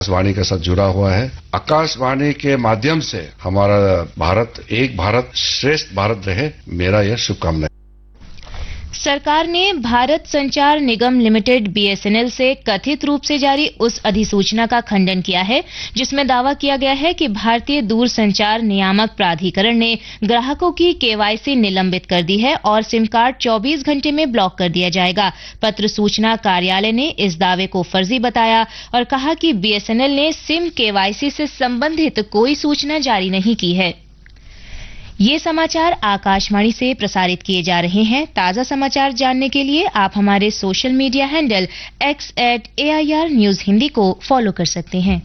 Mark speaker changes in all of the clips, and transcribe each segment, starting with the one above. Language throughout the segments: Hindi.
Speaker 1: आकाशवाणी के साथ जुड़ा हुआ है। आकाशवाणी के माध्यम से हमारा भारत एक भारत श्रेष्ठ भारत रहे, मेरा यह शुभकामना है।
Speaker 2: सरकार ने भारत संचार निगम लिमिटेड बीएसएनएल से कथित रूप से जारी उस अधिसूचना का खंडन किया है जिसमें दावा किया गया है कि भारतीय दूरसंचार नियामक प्राधिकरण ने ग्राहकों की केवाईसी निलंबित कर दी है और सिम कार्ड 24 घंटे में ब्लॉक कर दिया जाएगा। पत्र सूचना कार्यालय ने इस दावे को फर्जी बताया और कहा कि बीएसएनएल ने सिम केवाईसी से संबंधित कोई सूचना जारी नहीं की है। ये समाचार आकाशवाणी से प्रसारित किए जा रहे हैं। ताजा समाचार जानने के लिए आप हमारे social media handle x@AIR News Hindi को फॉलो कर सकते हैं।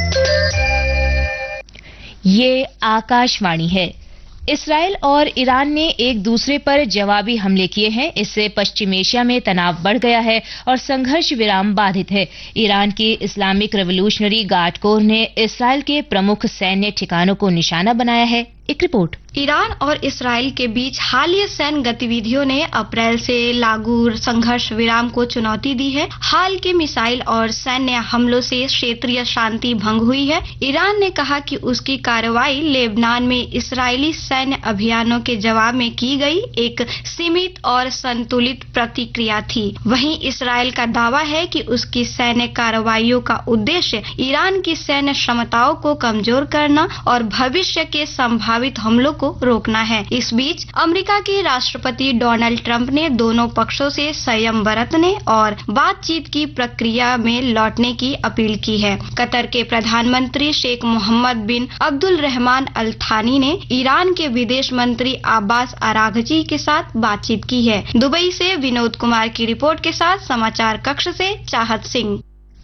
Speaker 2: ये आकाशवाणी है। इसराइल और ईरान ने एक दूसरे पर जवाबी हमले किए हैं। इससे पश्चिम एशिया में तनाव बढ़ गया है और संघर्ष विराम बाधित है। ईरान की इस्लामिक रेवोल्यूशनरी गार्ड कोर ने इसराइल के प्रमुख सैन्य ठिकानों को निशाना बनाया है। एक रिपोर्ट।
Speaker 3: ईरान और इसराइल के बीच हालिया सैन्य गतिविधियों ने अप्रैल से लागू संघर्ष विराम को चुनौती दी है। हाल के मिसाइल और सैन्य हमलों से क्षेत्रीय शांति भंग हुई है। ईरान ने कहा कि उसकी कार्रवाई लेबनान में इसराइली सैन्य अभियानों के जवाब में की गई एक सीमित और संतुलित प्रतिक्रिया थी। वहीं इसराइल का दावा है कि उसकी सैन्य कार्रवाइयों का उद्देश्य ईरान की सैन्य क्षमताओं को कमजोर करना और भविष्य के संभावित हमलों को रोकना है। इस बीच अमेरिका के राष्ट्रपति डोनाल्ड ट्रंप ने दोनों पक्षों से संयम बरतने और बातचीत की प्रक्रिया में लौटने की अपील की है। कतर के प्रधानमंत्री शेख मोहम्मद बिन अब्दुल रहमान अल थानी ने ईरान के विदेश मंत्री अब्बास अराघची के साथ बातचीत की है। दुबई से विनोद कुमार की रिपोर्ट के साथ समाचार कक्ष से चाहत सिंह।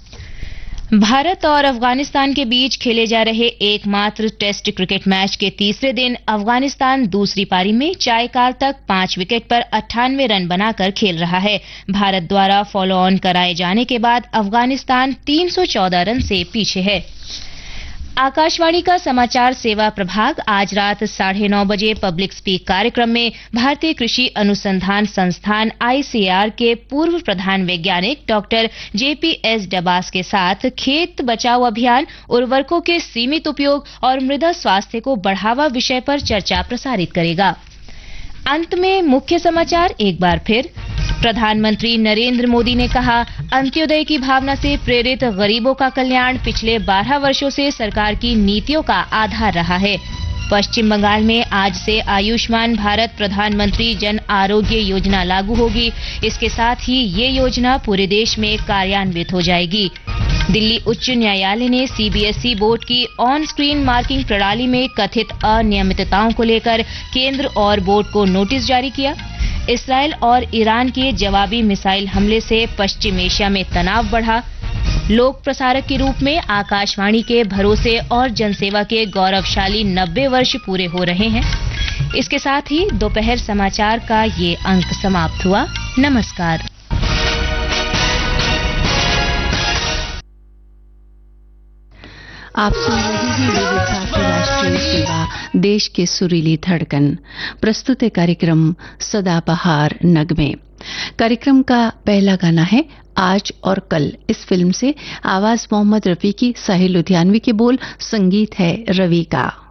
Speaker 2: भारत और अफगानिस्तान के बीच खेले जा रहे एकमात्र टेस्ट क्रिकेट मैच के तीसरे दिन अफगानिस्तान दूसरी पारी में 4 काल तक 5 विकेट पर 98 रन बनाकर खेल रहा है। भारत द्वारा फॉलो ऑन कराए जाने के बाद अफगानिस्तान 314 रन से पीछे है। आकाशवाणी का समाचार सेवा प्रभाग आज रात 9:30 बजे पब्लिक स्पीक कार्यक्रम में भारतीय कृषि अनुसंधान संस्थान ICAR के पूर्व प्रधान वैज्ञानिक डॉक्टर JPS डबास के साथ खेत बचाओ अभियान, उर्वरकों के सीमित उपयोग और मृदा स्वास्थ्य को बढ़ावा विषय पर चर्चा प्रसारित करेगा। अंत में मुख्य समाचार एक बार फिर। प्रधानमंत्री नरेंद्र मोदी ने कहा, अंत्योदय की भावना से प्रेरित गरीबों का कल्याण पिछले 12 वर्षों से सरकार की नीतियों का आधार रहा है। पश्चिम बंगाल में आज से आयुष्मान भारत प्रधानमंत्री जन आरोग्य योजना लागू होगी। इसके साथ ही ये योजना पूरे देश में कार्यान्वित हो जाएगी। दिल्ली उच्च न्यायालय ने CBSE बोर्ड की ऑन स्क्रीन मार्किंग प्रणाली में कथित अनियमितताओं को लेकर केंद्र और बोर्ड को नोटिस जारी किया। इसराइल और ईरान के जवाबी मिसाइल हमले से पश्चिम एशिया में तनाव बढ़ा। लोक प्रसारक के रूप में आकाशवाणी के भरोसे और जनसेवा के गौरवशाली 90 वर्ष पूरे हो रहे हैं। इसके साथ ही दोपहर समाचार का ये अंक समाप्त हुआ। नमस्कार।
Speaker 4: आप सुन रहे हैं विविध भारती राष्ट्रीय सेवा, देश के सुरीली धड़कन। प्रस्तुत है कार्यक्रम सदाबहार नगमे। कार्यक्रम का पहला गाना है आज और कल। इस फिल्म से आवाज मोहम्मद रफी की, साहिल लुधियानवी के बोल, संगीत है रवि का।